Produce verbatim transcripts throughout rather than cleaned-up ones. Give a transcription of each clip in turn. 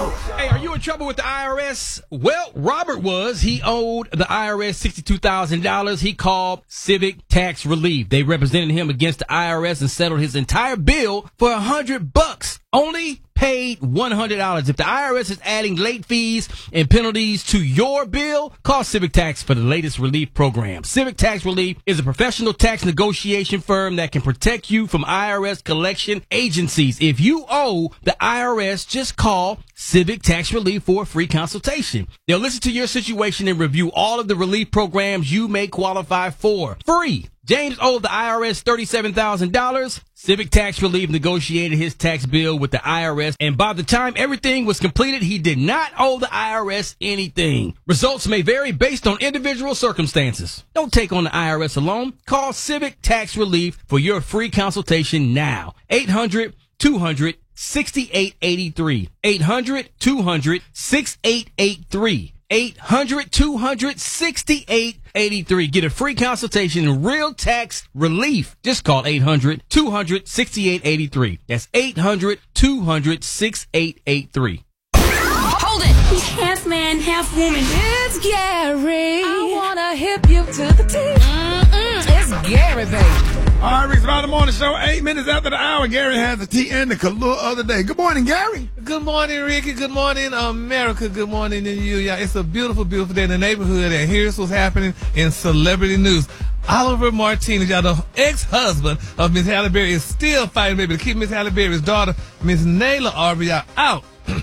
Hey, are you in trouble with the I R S? Well, Robert was. He owed the I R S sixty-two thousand dollars. He called Civic Tax Relief. They represented him against the I R S and settled his entire bill for a hundred bucks. Only paid one hundred dollars. If the I R S is adding late fees and penalties to your bill, call Civic Tax for the latest relief program. Civic Tax Relief is a professional tax negotiation firm that can protect you from I R S collection agencies. If you owe the I R S, just call Civic Tax Relief for a free consultation. They'll listen to your situation and review all of the relief programs you may qualify for. Free. James owed the I R S thirty-seven thousand dollars. Civic Tax Relief negotiated his tax bill with the I R S, and by the time everything was completed, he did not owe the I R S anything. Results may vary based on individual circumstances. Don't take on the I R S alone. Call Civic Tax Relief for your free consultation now. eight hundred two hundred sixty-eight eighty-three. eight hundred two hundred sixty-eight eighty-three. eight hundred two hundred sixty-eight eighty-three. Get a free consultation and real tax relief. Just call eight hundred two hundred sixty-eight eighty-three. That's eight hundred two hundred sixty-eight eighty-three. Hold it! He's half man, half woman. It's Gary. I wanna hip you to the T. Mm-mm, it's Gary, baby. All right, Rick's About the Morning Show, eight minutes after the hour. Gary has the tea and the Kahlua of the day. Good morning, Gary. Good morning, Ricky. Good morning, America. Good morning to you. Yeah, it's a beautiful, beautiful day in the neighborhood, and here's what's happening in celebrity news. Oliver Martinez, y'all, the ex-husband of Miss Halle Berry, is still fighting, baby, to keep Miss Halle Berry's daughter, Miss Nayla Arbery, y'all, out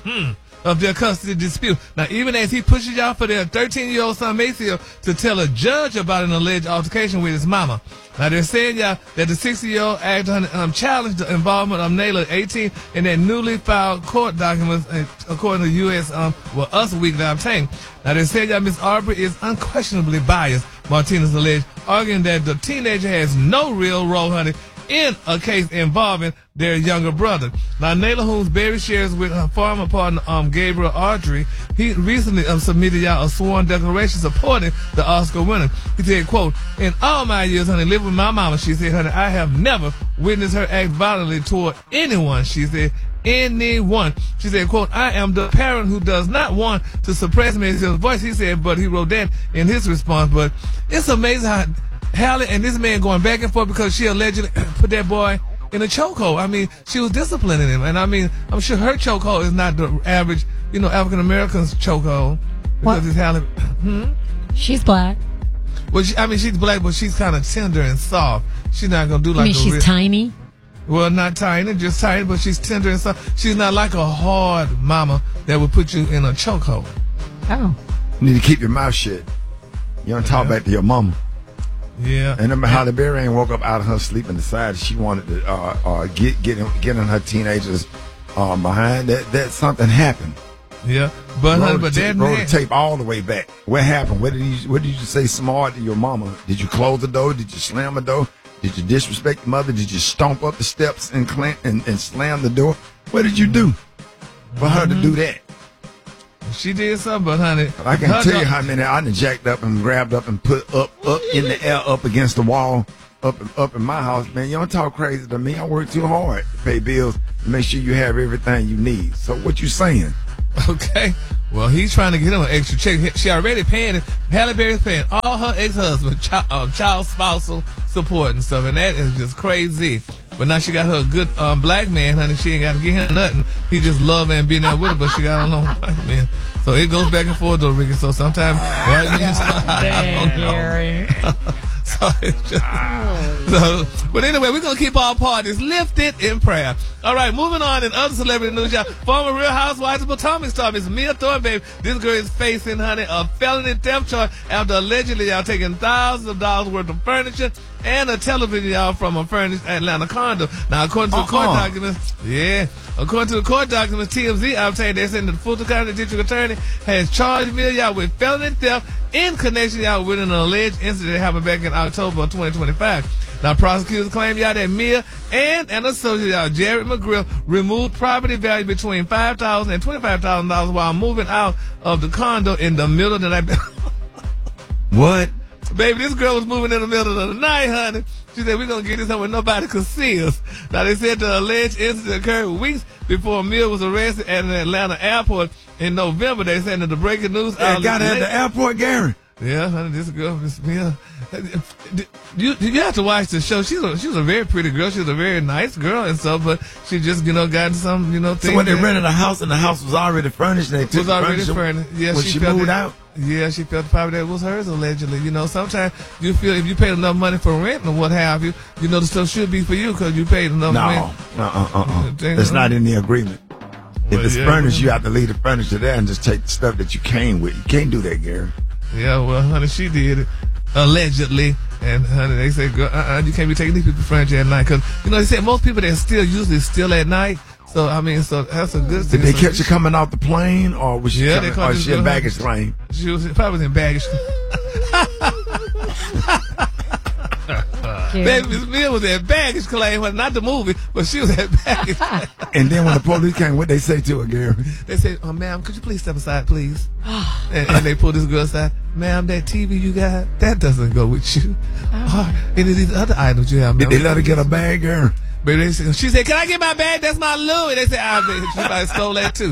of their custody dispute. Now, even as he pushes y'all for their thirteen-year-old son, Maceo, to tell a judge about an alleged altercation with his mama. Now, they're saying, y'all, that the sixty-year-old actor um, challenged the involvement of Nayla, eighteen, in that newly filed court documents, uh, according to U S, um, well, Us Weekly obtained. Now, they said, y'all, Miss Arbery is unquestionably biased, Martinez alleged, arguing that the teenager has no real role, honey, in a case involving their younger brother. Now, Nayla, whom Berry shares with her former partner, um, Gabriel Audrey, he recently um, submitted y'all a sworn declaration supporting the Oscar winner. He said, quote, "In all my years, honey, living with my mama," she said, honey, "I have never witnessed her act violently toward anyone," she said. Anyone. She said, quote, "I am the parent who does not want to suppress Maceo's voice," he said, but he wrote that in his response. But it's amazing how Halle and this man going back and forth because she allegedly put that boy in a chokehold. I mean, she was disciplining him. And I mean, I'm sure her chokehold is not the average, you know, African American's chokehold. Because what? It's Halle. Hmm? She's black. Well, she, I mean, she's black, but she's kind of tender and soft. She's not going to do like you mean a she's real, tiny? Well, not tiny, just tiny, but she's tender and soft. She's not like a hard mama that would put you in a chokehold. Oh. You need to keep your mouth shut. You don't talk Yeah. back to your mama. Yeah. And then Halle Berry ain't woke up out of her sleep and decided she wanted to uh, uh, get get in, get in her teenagers uh, behind. That that something happened. Yeah, but roll honey, the but ta- that roll man, the tape all the way back. What happened? What did you What did you say smart to your mama? Did you close the door? Did you slam the door? Did you disrespect your mother? Did you stomp up the steps and clam- and, and slam the door? What did you do for her Mm-hmm. to do that? she did something, but honey, I can her tell you dog- how many I done jacked up and grabbed up and put up up in the air, up against the wall, up up in my house. Man, you don't talk crazy to me. I work too hard to pay bills to make sure you have everything you need. So what you saying? Okay. Well, he's trying to get him an extra check. She already paying it. Halle Berry's paying all her ex-husband child, uh, child spousal support and stuff, and that is just crazy. But now she got her a good um, black man, honey. She ain't got to get him nothing. He just love and being there with her, but she got a long white man. So it goes back and forth, though, Ricky. So sometimes, right? Damn, Gary. So it's just, so, but anyway, we're going to keep our parties lifted in prayer. All right, moving on in other celebrity news, y'all. Former Real Housewives of Potomac star Miss Mia Thorne, baby. This girl is facing, honey, a felony theft charge after allegedly y'all taking thousands of dollars worth of furniture and a television, y'all, from a furnished Atlanta condo. Now, according to the court Uh-uh. documents, yeah, according to the court documents, T M Z obtained, they said that the Fulton County District Attorney has charged Mia, y'all, with felony theft in connection, y'all, with an alleged incident that happened back in October of twenty twenty-five. Now, prosecutors claim, y'all, that Mia and an associate, y'all, Jared McGrill, removed property value between five thousand dollars and twenty-five thousand dollars while moving out of the condo in the middle of the night. What? Baby, this girl was moving in the middle of the night, honey. She said, we're going to get this somewhere nobody could see us. Now, they said the alleged incident occurred weeks before Mill was arrested at an Atlanta airport in November. They said that the breaking news That got her at the airport, Gary. Yeah, honey, this girl, Miss Mill. You, you have to watch the show. She's a, she was a very pretty girl. She was a very nice girl and stuff, but she just, you know, got some, you know, things. So when they that- rented a house and the house was already furnished, and they took was already the furniture furnished. Yeah, when she she, felt moved it- out. Yeah, she felt the property that was hers allegedly. You know, sometimes you feel if you paid enough money for rent or what have you, you know the stuff should be for you because you paid enough No, rent. uh, uh, uh, uh. Dang, That's uh. not in the agreement. If Well, it's yeah, furnished, well. you have to leave the furniture there and just take the stuff that you came with. You can't do that, Gary. Yeah, well, honey, she did it allegedly, and honey, they say, girl, uh-uh, you can't be taking these people's furniture at night because you know they said most people that still usually still at night. So I mean, so that's a good thing. Did they So catch her coming off the plane, or was she Yeah, coming, they caught or this she in girl. baggage claim? She was probably in baggage. Baby Miss Mill was at baggage claim, well, not the movie, but she was at baggage claim. And then when the police came, what they say to her, Gary? They said, oh, ma'am, could you please step aside, please? and, and they pulled this girl aside. Ma'am, that T V you got, that doesn't go with you. Oh, any of these other items you have, Did ma'am. they let her get a bag, Gary? Baby, they said, she said, can I get my bag? That's my Louis. They said, I bet she probably stole that too.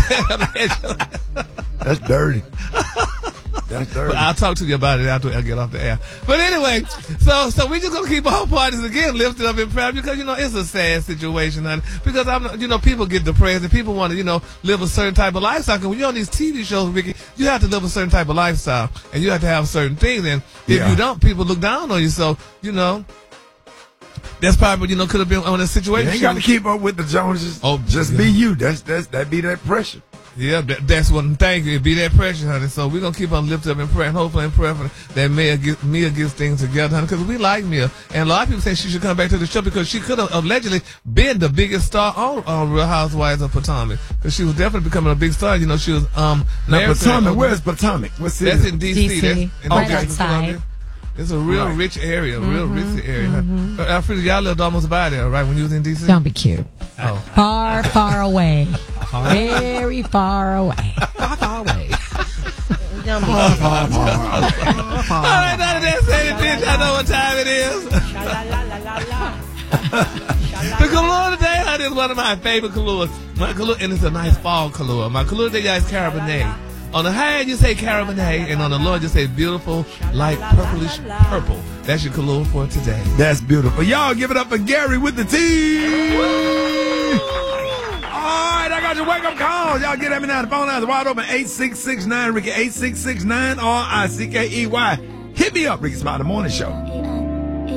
That's dirty. That's dirty. But I'll talk to you about it after I get off the air. But anyway, so so we just gonna keep all parties again lifted up in prayer because you know it's a sad situation, honey. Because I'm not, you know, people get depressed and people want to, you know, live a certain type of lifestyle. Because when you're on these T V shows, Ricky, you have to live a certain type of lifestyle and you have to have certain things. And if Yeah. you don't, people look down on you. So you know, that's probably you know could have been on a You situation. ain't got to keep up with the Joneses. Oh, just yeah. be you. That's that's that be that pressure. Yeah, that, that's what I'm thinking. It be that pressure, honey. So we're going to keep on lifting up in prayer and hopefully in prayer for that Mia, get, Mia gets things together, honey, because we like Mia. And a lot of people say she should come back to the show because she could have allegedly been the biggest star on, on Real Housewives of Potomac. Because she was definitely becoming a big star. You know, she was um Now, married to- Potomac, where's Potomac? What city? That's in D C. D C, That's in right District of outside. Columbia. It's a real Right. rich area, real rich area. Mm-hmm. Uh, Alfreda, y'all lived almost by there, right, when you was in D C? Don't be cute. Oh. Far, far away. Very far away. Far, far away. All right, now that that's it, bitch, I know what time it is. The Kahlua today, honey, is one of my favorite Kahluas. My Kahlua, and it's a nice fall Kahlua. My Kahlua today is Cabernet. On the high end, you say Cabernet, and on the low, you say beautiful, light purplish purple. That's your Kahlua for today. That's beautiful. Y'all give it up for Gary with the T. All right, I got your wake up calls. Y'all get at me now. The phone lines are wide open. eight six six nine Ricky, eight six six nine R I C K E Y. Hit me up, Ricky Smiley Morning Show.